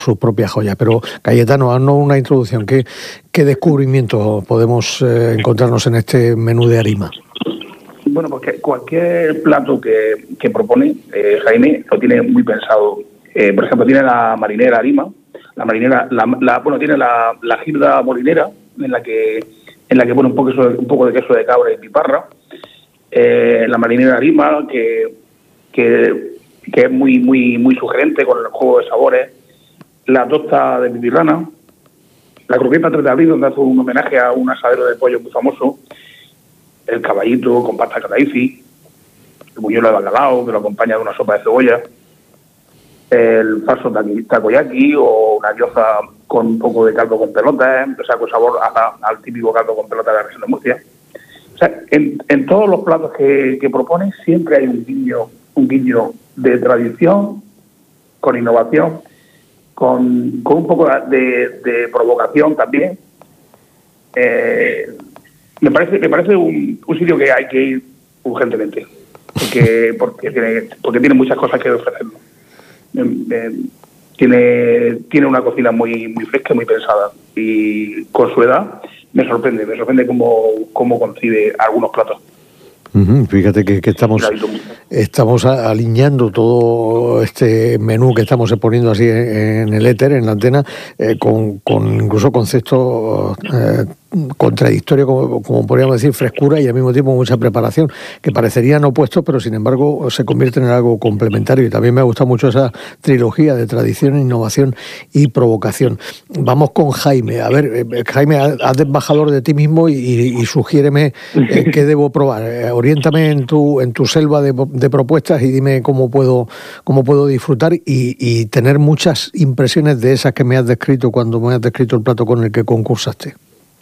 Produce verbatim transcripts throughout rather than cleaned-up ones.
sus propias joyas. Pero, Cayetano, haznos una introducción. ¿Qué, qué descubrimientos podemos eh, encontrarnos en este menú de Arima? Bueno, porque cualquier plato que, que propone eh, Jaime lo tiene muy pensado. Eh, por ejemplo, tiene la marinera Arima, la marinera, la, la, bueno, tiene la, la gilda molinera, en la que en la que pone un poco, un poco de queso de cabra y piparra. Eh, la marinera Arima, que, que, que es muy, muy, muy sugerente con el juego de sabores. La tosta de pipirrana, la croqueta tres de abril, donde hace un homenaje a un asadero de pollo muy famoso, el caballito con pasta cataifi, el buñuelo de bacalao, que lo acompaña de una sopa de cebolla, el falso takoyaki o una gyoza con un poco de caldo con pelotas, ¿eh? O sea, con sabor a, al típico caldo con pelotas de la región de Murcia. O sea, en, en todos los platos que, que propone siempre hay un guiño, un guiño de tradición, con innovación, Con, con un poco de, de provocación también. Eh, me parece me parece un, un sitio que hay que ir urgentemente, porque porque tiene porque tiene muchas cosas que ofrecernos. Eh, eh, tiene tiene una cocina muy muy fresca, muy pensada, y con su edad me sorprende, me sorprende cómo, cómo concibe algunos platos. Uh-huh. Fíjate que, que estamos estamos alineando todo este menú que estamos exponiendo así en, en el éter, en la antena, eh, con, con incluso conceptos eh, contradictorios, como, como podríamos decir, frescura y al mismo tiempo mucha preparación, que parecerían opuestos, pero sin embargo se convierten en algo complementario. Y también me ha gustado mucho esa trilogía de tradición, innovación y provocación. Vamos con Jaime. A ver, eh, Jaime, haz de embajador de ti mismo y, y, y sugiéreme eh, qué debo probar. Eh, oriéntame en tu en tu selva de, de propuestas y dime cómo puedo cómo puedo disfrutar y, y tener muchas impresiones de esas que me has descrito cuando me has descrito el plato con el que concursaste.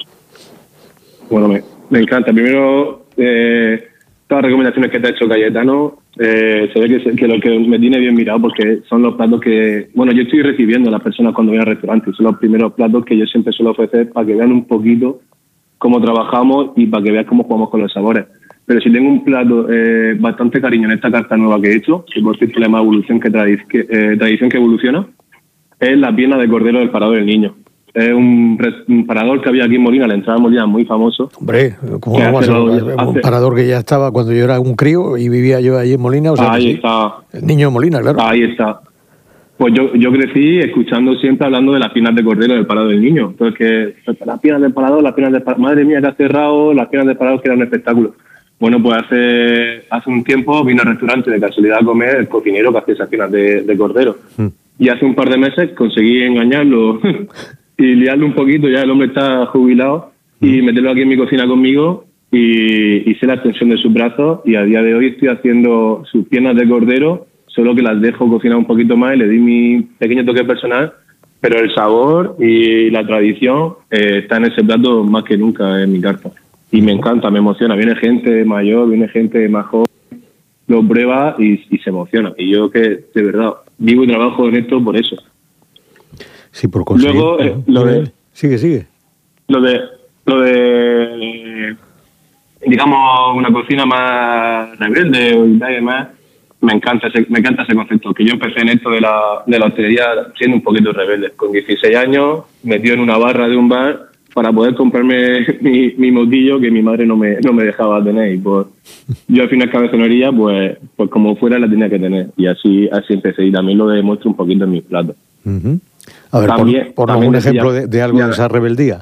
Bueno, me, me encanta. Primero, eh, todas las recomendaciones que te ha hecho Cayetano, eh, se ve que, que lo que me tiene bien mirado, porque son los platos que, bueno, yo estoy recibiendo a las personas cuando voy al restaurante, son los primeros platos que yo siempre suelo ofrecer para que vean un poquito cómo trabajamos y para que vean cómo jugamos con los sabores. Pero si tengo un plato eh, bastante cariño en esta carta nueva que he hecho, que por cierto le llama evolución que, tradic que eh, tradición que evoluciona, es la pierna de cordero del Parador del Niño. Es un, un parador que había aquí en Molina, la entrada de Molina, muy famoso. Hombre, ¿cómo vamos a hacer? Un hace... parador que ya estaba cuando yo era un crío y vivía yo allí en Molina. O sea, ahí sí. está. El niño de Molina, claro. Ahí está. Pues yo, yo crecí escuchando siempre hablando de las piernas de cordero del Parador del Niño. Entonces, que las piernas del parador, las piernas del parador, madre mía, que ha cerrado, las piernas del parador, que era un espectáculo. Bueno, pues hace hace un tiempo vino al restaurante de casualidad a comer el cocinero que hacía esas piernas de, de cordero. Mm. Y hace un par de meses conseguí engañarlo y liarlo un poquito, ya el hombre está jubilado, y meterlo aquí en mi cocina conmigo, y hice la extensión de sus brazos, y a día de hoy estoy haciendo sus piernas de cordero, solo que las dejo cocinar un poquito más y le di mi pequeño toque personal, pero el sabor y la tradición eh, está en ese plato más que nunca en mi carta. Y me encanta, me emociona. Viene gente mayor, viene gente más joven, lo prueba y, y se emociona. Y yo que, de verdad, vivo y trabajo en esto por eso. Sí, por conseguir. Luego, eh, lo de... Sigue, sigue. Lo de... Lo de... digamos, una cocina más rebelde y demás, me encanta ese, me encanta ese concepto. Que yo empecé en esto de la, de la hostelería siendo un poquito rebelde. Con dieciséis años, metido en una barra de un bar para poder comprarme mi, mi motillo que mi madre no me, no me dejaba tener. Y pues yo al final cabezonería, pues, pues como fuera la tenía que tener. Y así, así empecé. Y también lo demuestro un poquito en mis platos. Uh-huh. A ver, también, por, por también un decía, ejemplo de, de algo ya, de esa rebeldía.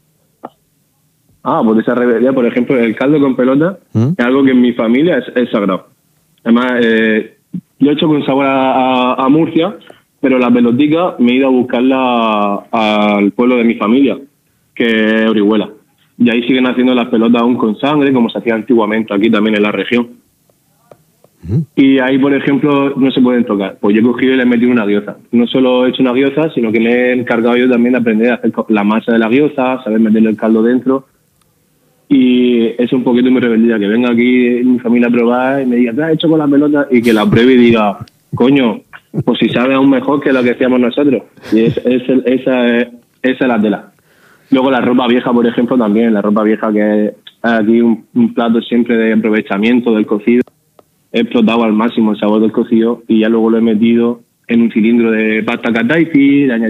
Ah, pues de esa rebeldía, por ejemplo, el caldo con pelota ¿Mm? Es algo que en mi familia es, es sagrado. Además, eh, yo he hecho con sabor a, a, a Murcia, pero la pelotica me he ido a buscarla al pueblo de mi familia, que es Orihuela. Y ahí siguen haciendo las pelotas aún con sangre, como se hacía antiguamente aquí también en la región. Uh-huh. Y ahí, por ejemplo, no se pueden tocar. Pues yo he cogido y le he metido una gyoza. No solo he hecho una gyoza, sino que me he encargado yo también de aprender a hacer la masa de la gyoza, saber meterle el caldo dentro. Y es un poquito mi rebeldía, que venga aquí mi familia a probar y me diga, ¿qué has hecho con la pelota? Y que la pruebe y diga, coño, pues si sabe aún mejor que lo que hacíamos nosotros. Y es, es, esa, es, esa es la tela. Luego la ropa vieja, por ejemplo, también. La ropa vieja, que es aquí un, un plato siempre de aprovechamiento del cocido. He explotado al máximo el sabor del cocido y ya luego lo he metido en un cilindro de pasta kataifi,